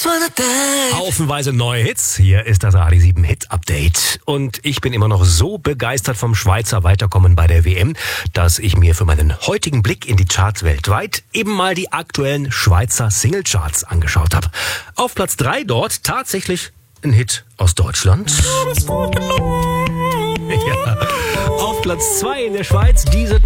Haufenweise neue Hits. Hier ist das ARD 7 Hit Update. Und ich bin immer noch so begeistert vom Schweizer Weiterkommen bei der WM, dass ich mir für meinen heutigen Blick in die Charts weltweit eben mal die aktuellen Schweizer Singlecharts angeschaut habe. Auf Platz 3 dort tatsächlich ein Hit aus Deutschland. Ja. Auf Platz 2 in der Schweiz diese